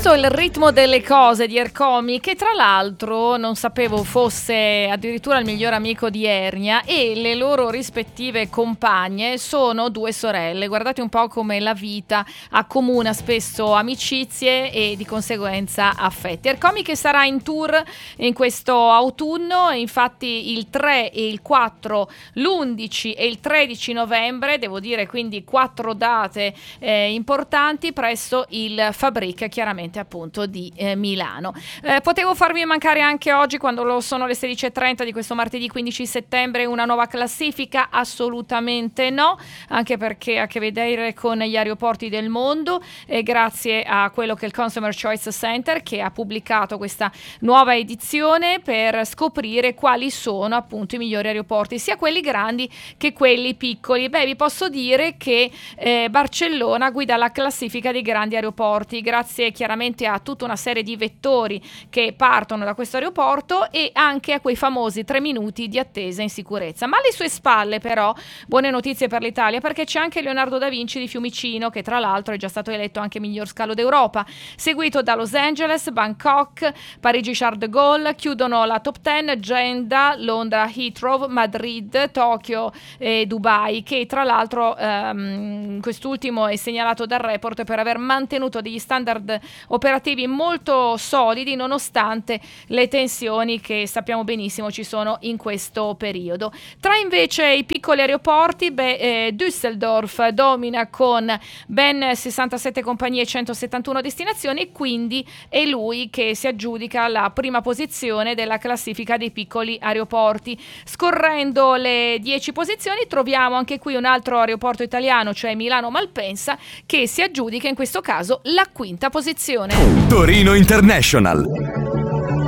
Questo è il ritmo delle cose di Ercomi, che tra l'altro non sapevo fosse addirittura il miglior amico di Ernia, e le loro rispettive compagne sono due sorelle. Guardate un po' come la vita accomuna spesso amicizie e di conseguenza affetti. Ercomi che sarà in tour in questo autunno, infatti il 3 e il 4, l'11 e il 13 novembre, devo dire quindi 4 date importanti presso il Fabric, chiaramente appunto di Milano. Potevo farvi mancare anche oggi, quando sono le 16:30 di questo martedì 15 settembre, una nuova classifica? Assolutamente no, anche perché ha a che vedere con gli aeroporti del mondo, grazie a quello che è il Consumer Choice Center, che ha pubblicato questa nuova edizione per scoprire quali sono appunto i migliori aeroporti, sia quelli grandi che quelli piccoli. Beh, vi posso dire che Barcellona guida la classifica dei grandi aeroporti, grazie chiaramente a tutta una serie di vettori che partono da questo aeroporto e anche a quei famosi 3 minuti di attesa in sicurezza. Ma alle sue spalle però buone notizie per l'Italia, perché c'è anche Leonardo da Vinci di Fiumicino, che tra l'altro è già stato eletto anche miglior scalo d'Europa, seguito da Los Angeles, Bangkok, Parigi Charles de Gaulle. Chiudono la top 10 Jeddah, Londra Heathrow, Madrid, Tokyo e Dubai, che tra l'altro quest'ultimo è segnalato dal report per aver mantenuto degli standard operativi molto solidi nonostante le tensioni che sappiamo benissimo ci sono in questo periodo. Tra invece i piccoli aeroporti, Düsseldorf domina con ben 67 compagnie e 171 destinazioni, e quindi è lui che si aggiudica la prima posizione della classifica dei piccoli aeroporti. Scorrendo le 10 posizioni troviamo anche qui un altro aeroporto italiano, cioè Milano Malpensa, che si aggiudica in questo caso la quinta posizione. Torino International.